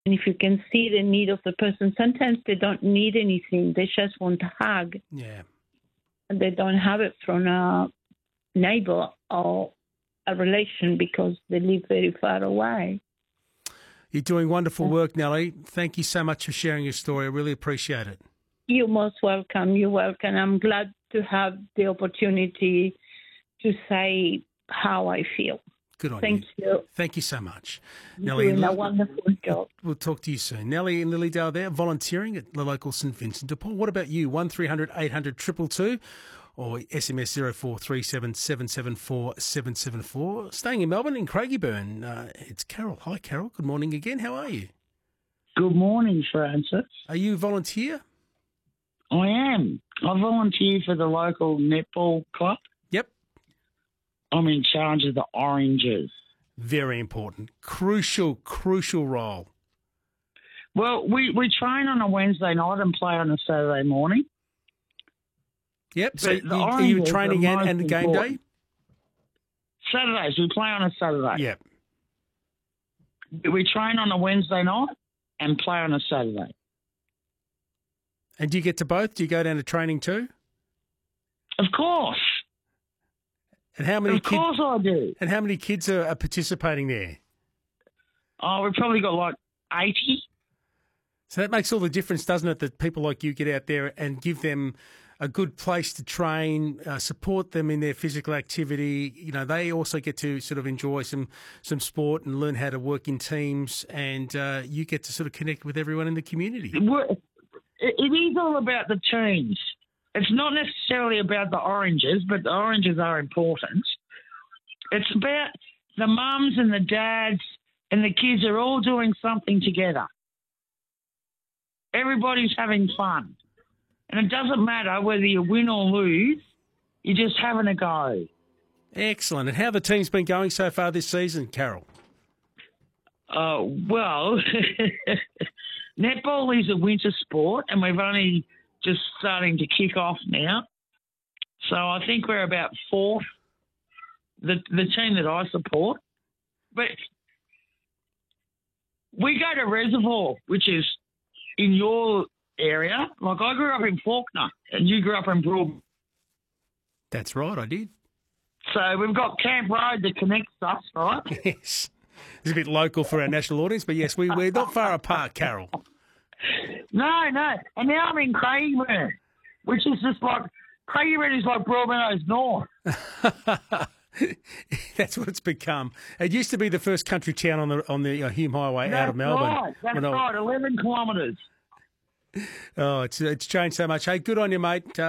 And if you can see the need of the person, sometimes they don't need anything. They just want a hug. Yeah. And they don't have it from a neighbor or a relation because they live very far away. You're doing wonderful work, Nellie. Thank you so much for sharing your story. I really appreciate it. You're most welcome. You're welcome. I'm glad to have the opportunity to say how I feel. Good on Thank you. Thank you so much. You're Nellie, doing a wonderful job. We'll talk to you soon. Nellie in Lilydale there, volunteering at the local St Vincent de Paul. What about you? 1300 800 222 or SMS 0437 774 774. Staying in Melbourne, in Craigieburn, it's Carol. Hi, Carol. Good morning again. How are you? Good morning, Francis. Are you a volunteer? I am. I volunteer for the local netball club. Yep. I'm in charge of the Oranges. Very important. Crucial role. Well, we train on a Wednesday night and play on a Saturday morning. Yep. So are you Oranges training are and most game important. day? Saturdays. We play on a Saturday. Yep. We train on a Wednesday night and play on a Saturday. And do you get to both? Do you go down to training too? Of course. And how many Of course I do. And how many kids are participating there? Oh, we've probably got like 80. So that makes all the difference, doesn't it, that people like you get out there and give them a good place to train, support them in their physical activity. You know, they also get to sort of enjoy some sport and learn how to work in teams, and you get to sort of connect with everyone in the community. It is all about the teams. It's not necessarily about the Oranges, but the Oranges are important. It's about the mums and the dads and the kids are all doing something together. Everybody's having fun. And it doesn't matter whether you win or lose, you're just having a go. Excellent. And how have the team's been going so far this season, Carol? Well, netball is a winter sport, and we've only just starting to kick off now. So I think we're about fourth, the team that I support. But we go to Reservoir, which is in your area. Like I grew up in Faulkner, and you grew up in Broad. That's right, I did. So we've got Camp Road that connects us, right? Yes. It's a bit local for our national audience, but yes, we're not far apart, Carol. No. And now I'm in Craigieburn, which is just like, Craigieburn is like Broadmeadows North. That's what it's become. It used to be the first country town on the Hume Highway out of Melbourne. That's right, 11 kilometres. Oh, it's changed so much. Hey, good on you, mate.